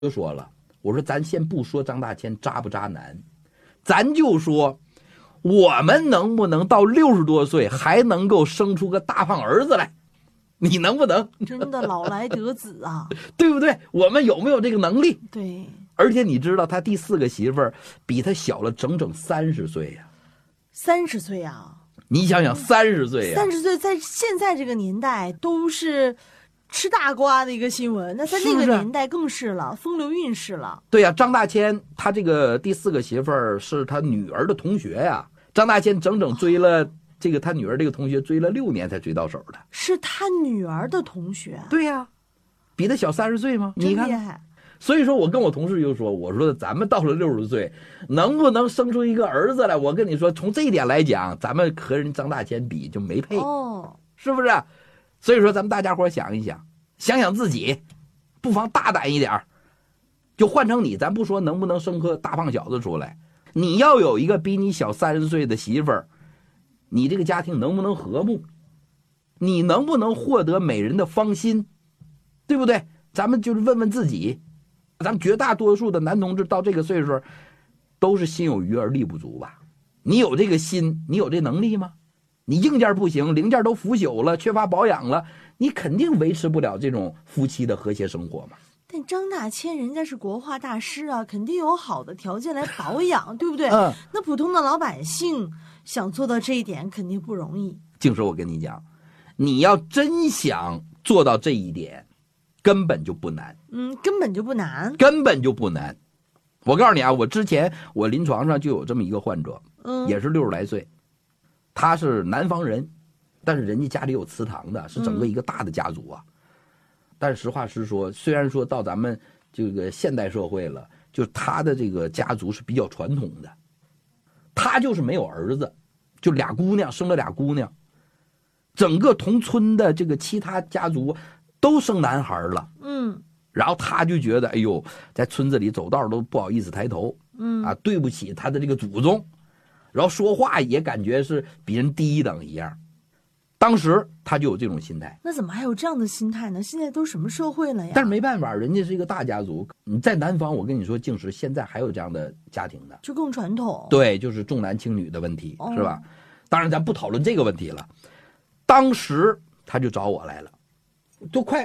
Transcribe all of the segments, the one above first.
就说了，我说咱先不说张大千渣不渣男，咱就说我们能不能到60多岁还能够生出个大胖儿子来，你能不能？ 真的老来得子啊， 对不对？我们有没有这个能力？ 对， 而且你知道他第4个媳妇儿比他小了整整30岁呀 ，30岁啊， 你想想30岁呀 ，30岁在现在这个年代都是吃大瓜的一个新闻，那在那个年代更是了，风流韵事了。 对呀，张大千他这个第4个媳妇儿是他女儿的同学呀，张大千整整追了这个他女儿这个同学追了6年才追到手的， 是他女儿的同学。 对呀，比他小30岁吗？ 真厉害。 所以说我跟我同事就说，我说咱们到了60岁能不能生出一个儿子来，我跟你说从这一点来讲，咱们和人张大千比就没配，是不是？所以说咱们大家伙想一想，想想自己，不妨大胆一点，就换成你，咱不说能不能生个大胖小子出来，你要有一个比你小30岁的媳妇儿，你这个家庭能不能和睦？你能不能获得美人的芳心？对不对？咱们就是问问自己，咱们绝大多数的男同志到这个岁数都是心有余而力不足吧？你有这个心，你有这能力吗？你硬件不行，零件都腐朽了，缺乏保养了，你肯定维持不了这种夫妻的和谐生活嘛。 但张大千人家是国画大师啊，肯定有好的条件来保养，对不对？那普通的老百姓想做到这一点肯定不容易。 静说，我跟你讲，你要真想做到这一点，根本就不难。 根本就不难， 根本就不难。我告诉你啊，我之前我临床上就有这么一个患者，也是60来岁，他是南方人，但是人家家里有祠堂的，是整个一个大的家族啊。但是实话实说，虽然说到咱们这个现代社会了，就他的这个家族是比较传统的，他就是没有儿子，就俩姑娘，生了俩姑娘，整个同村的这个其他家族都生男孩了。然后他就觉得，哎呦，在村子里走道都不好意思抬头，对不起他的这个祖宗，然后说话也感觉是比人低一等一样。当时他就有这种心态。 那怎么还有这样的心态呢？现在都什么社会了呀？ 但是没办法，人家是一个大家族。你在南方，我跟你说，静时现在还有这样的家庭的， 就更传统。 对，就是重男轻女的问题，是吧？当然，咱不讨论这个问题了。当时他就找我来了，都快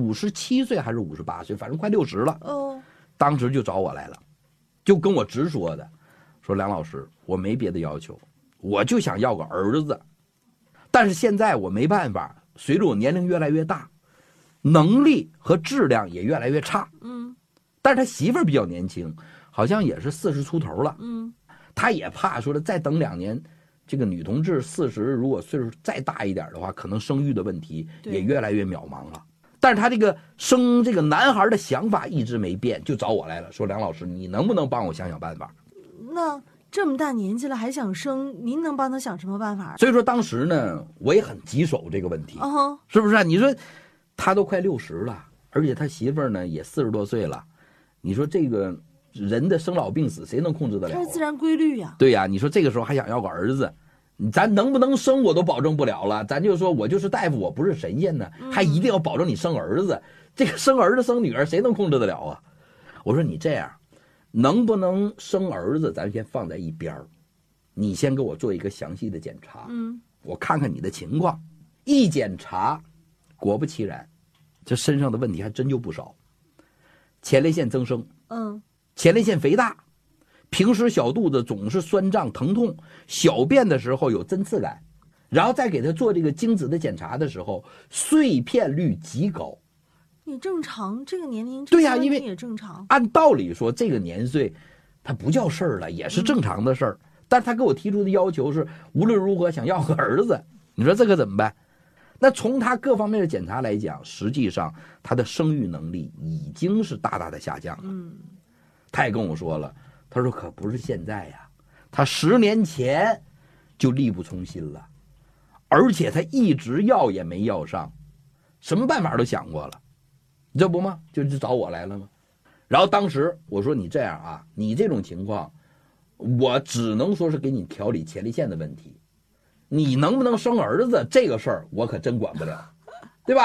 57岁还是58岁，反正快60了。当时就找我来了，就跟我直说的，说梁老师，我没别的要求，我就想要个儿子。但是现在我没办法，随着我年龄越来越大，能力和质量也越来越差。但是他媳妇儿比较年轻，好像也是40出头了。他也怕说再等2年，这个女同志40，如果岁数再大一点的话，可能生育的问题也越来越渺茫了。但是他这个生这个男孩的想法一直没变，就找我来了，说梁老师，你能不能帮我想想办法？ 那这么大年纪了还想生，您能帮他想什么办法？ 所以说当时呢，我也很棘手这个问题，是不是？你说他都快60了，而且他媳妇儿呢也40多岁了，你说这个人的生老病死谁能控制得了？ 它是自然规律呀。 对呀，你说这个时候还想要个儿子，咱能不能生我都保证不了了，咱就说我就是大夫，我不是神仙呢，还一定要保证你生儿子。这个生儿子生女儿谁能控制得了啊？我说你这样，能不能生儿子咱先放在一边，你先给我做一个详细的检查，我看看你的情况。一检查，果不其然，这身上的问题还真就不少。前列腺增生，前列腺肥大，平时小肚子总是酸胀疼痛，小便的时候有针刺感，然后再给他做这个精子的检查的时候，碎片率极高。 你正常，这个年龄对呀，因为也正常。 按道理说，这个年岁，他不叫事儿了，也是正常的事儿。但是他给我提出的要求是，无论如何想要个儿子。你说这可怎么办？那从他各方面的检查来讲，实际上他的生育能力已经是大大的下降了。他也跟我说了，他说可不是现在呀，他10年前就力不从心了，而且他一直要也没要上，什么办法都想过了。这不吗？就找我来了吗？然后当时我说你这样啊，你这种情况，我只能说是给你调理前列腺的问题，你能不能生儿子这个事儿我可真管不了，对吧？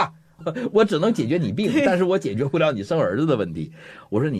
我只能解决你病，但是我解决不了你生儿子的问题。我说你